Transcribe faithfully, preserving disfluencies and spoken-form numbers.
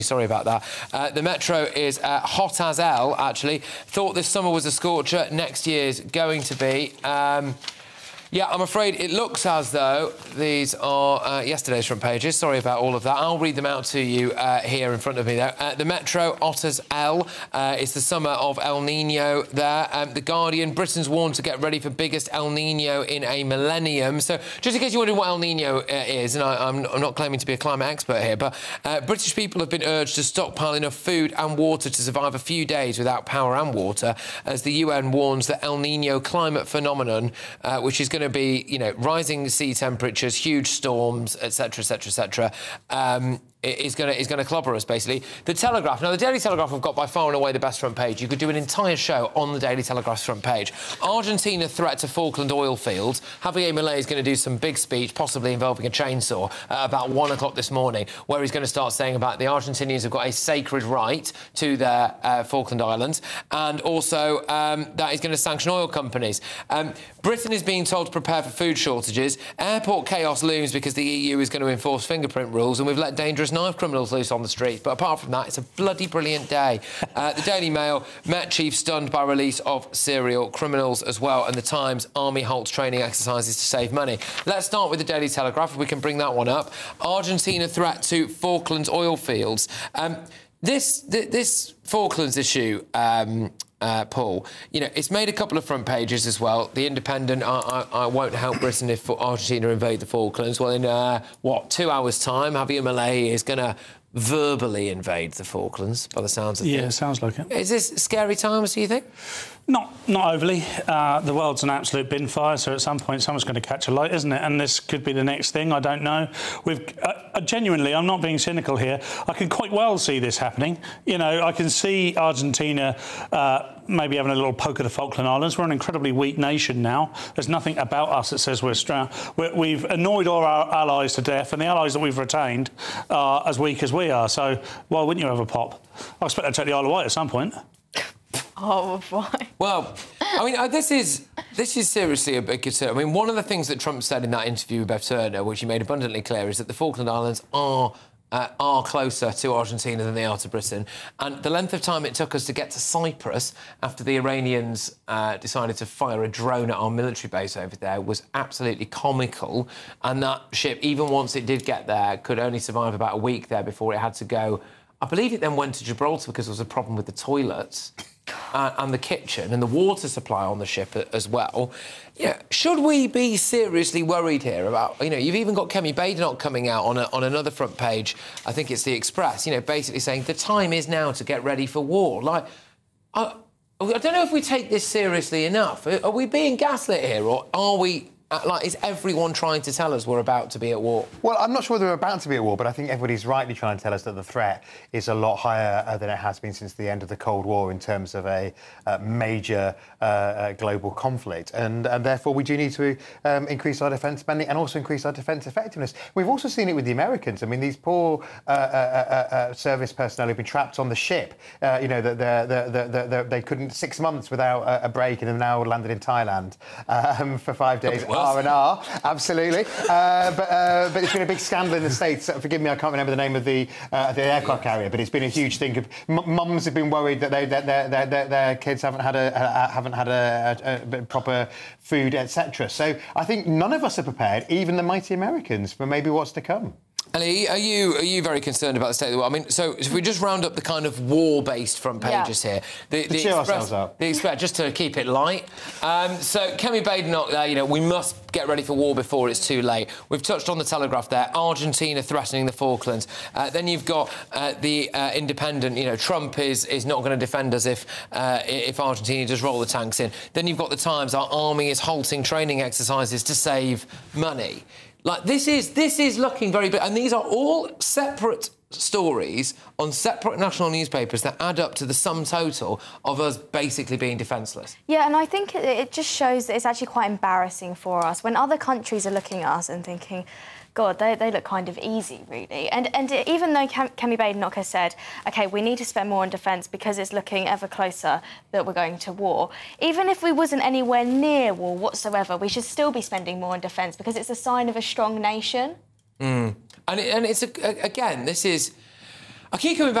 Sorry about that. Uh, the Metro is uh, hot as hell, actually. Thought this summer was a scorcher. Next year's going to be. Um, yeah, I'm afraid it looks as though these are uh, yesterday's front pages. Sorry about all of that. I'll read them out to you uh, here in front of me, though. Uh, the Metro, hot as hell. Uh, it's the summer of El Nino there. Um, the Guardian, Britain's warned to get ready for biggest El Nino in a millennium. So, just in case you're wondering what El Nino uh, is, and I, I'm, I'm not claiming to be a climate expert here, but uh, British people have been urged to stockpile enough food and water to survive a few days without power and water, as the U N warns that El Nino climate phenomenon, uh, which is going to be, you know, rising sea temperatures, huge storms, et cetera, et cetera, et cetera, um, is going to is going to clobber us, basically. The Telegraph. Now, the Daily Telegraph have got by far and away the best front page. You could do an entire show on the Daily Telegraph's front page. Argentina threat to Falkland oil fields. Javier Milei is going to do some big speech, possibly involving a chainsaw, uh, about one o'clock this morning, where he's going to start saying about the Argentinians have got a sacred right to their uh, Falkland Islands, and also um, that he's going to sanction oil companies. Um, Britain is being told to prepare for food shortages. Airport chaos looms because the E U is going to enforce fingerprint rules, and we've let dangerous knife criminals loose on the street. But apart from that, it's a bloody brilliant day. Uh, the Daily Mail, Met Chief stunned by release of serial criminals as well. And the Times, Army halts training exercises to save money. Let's start with the Daily Telegraph, if we can bring that one up. Argentina threat to Falklands oil fields. Um, this, th this Falklands issue... Um, Uh, Paul, you know, it's made a couple of front pages as well. The Independent, I, I, I won't help Britain if Argentina invade the Falklands. Well, in, uh, what, two hours' time, Javier Milei is going to verbally invade the Falklands, by the sounds of yeah, things. Yeah, sounds like it. Is this scary times, do you think? Not, not overly. Uh, the world's an absolute bin fire, so at some point someone's going to catch a light, isn't it? And this could be the next thing. I don't know. We've uh, genuinely, I'm not being cynical here. I can quite well see this happening. You know, I can see Argentina uh, maybe having a little poke at the Falkland Islands. We're an incredibly weak nation now. There's nothing about us that says we're strong. We've annoyed all our allies to death, and the allies that we've retained are as weak as we are. So why wouldn't you have a pop? I expect they'll take the Isle of Wight at some point. Oh, why? Well, I mean, uh, this is this is seriously a big concern. I mean, one of the things that Trump said in that interview with Bev Turner, which he made abundantly clear, is that the Falkland Islands are uh, are closer to Argentina than they are to Britain. And the length of time it took us to get to Cyprus after the Iranians uh, decided to fire a drone at our military base over there was absolutely comical. And that ship, even once it did get there, could only survive about a week there before it had to go. I believe it then went to Gibraltar because there was a problem with the toilets. Uh, and the kitchen and the water supply on the ship as well. Yeah, should we be seriously worried here about, you know, you've even got Kemi Badenoch coming out on, a, on another front page, I think it's the Express, you know, basically saying the time is now to get ready for war. Like, I, I don't know if we take this seriously enough. Are we being gaslit here, or are we... Like, is everyone trying to tell us we're about to be at war? Well, I'm not sure whether we're about to be at war, but I think everybody's rightly trying to tell us that the threat is a lot higher uh, than it has been since the end of the Cold War in terms of a uh, major uh, uh, global conflict. And, and therefore, we do need to um, increase our defence spending and also increase our defence effectiveness. We've also seen it with the Americans. I mean, these poor uh, uh, uh, uh, service personnel who've been trapped on the ship, uh, you know, that they're, they're, they're, they're, they couldn't six months without a, a break and have now landed in Thailand um, for five days. R and R, absolutely. Uh, but, uh, but it's been a big scandal in the States. Forgive me, I can't remember the name of the uh, the aircraft carrier, but it's been a huge thing. M mums have been worried that they, that their, their, their, their kids haven't had a, a haven't had a, a, a proper food, et cetera. So I think none of us are prepared, even the mighty Americans, for maybe what's to come. Ellie, are you are you very concerned about the state of the world? I mean, so if we just round up the kind of war-based front pages yeah. here, the, the cheer Express, ourselves up. the Express, just to keep it light. Um, so Kemi Badenoch, uh, you know, we must get ready for war before it's too late. We've touched on the Telegraph there. Argentina threatening the Falklands. Uh, then you've got uh, the uh, Independent. You know, Trump is is not going to defend us if uh, if Argentina does roll the tanks in. Then you've got the Times. Our army is halting training exercises to save money. Like, this is this is looking very big, and these are all separate stories on separate national newspapers that add up to the sum total of us basically being defenceless. Yeah, and I think it, it just shows that it's actually quite embarrassing for us when other countries are looking at us and thinking, God, they, they look kind of easy, really. And and even though Kem, Kemi Badenoch has said, OK, we need to spend more on defence because it's looking ever closer that we're going to war, even if we wasn't anywhere near war whatsoever, we should still be spending more on defence because it's a sign of a strong nation. Mm. And, it, and it's, a, again, this is... I keep coming back